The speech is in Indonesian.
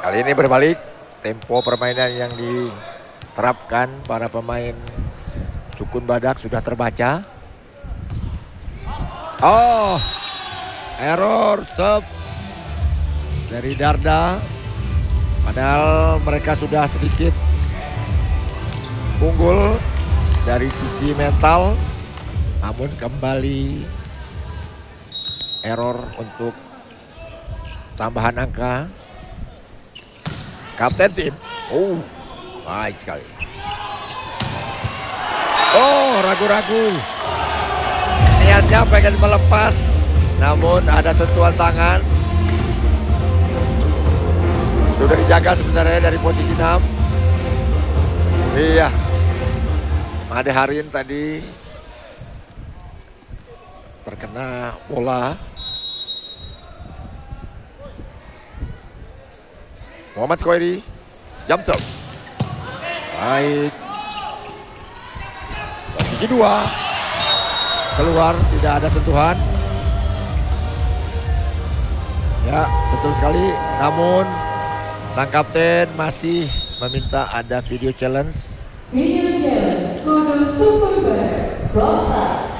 Kali ini berbalik tempo permainan yang diterapkan para pemain Sukun Badak sudah terbaca. Oh, error serve dari Darda. Padahal mereka sudah sedikit unggul dari sisi mental, namun kembali error untuk tambahan angka. Kapten tim, baik sekali. Oh, ragu-ragu. Niatnya pengen melepas, namun ada sentuhan tangan. Sudah dijaga sebenarnya dari posisi 6. Iya. Made Harin tadi terkena bola. Muhammad Khairi, jump shot. Baik. Posisi 2. Keluar, tidak ada sentuhan. Ya, betul sekali. Namun sang kapten masih meminta ada video challenge. Video challenge Kudus Sukun Badak, broadcast.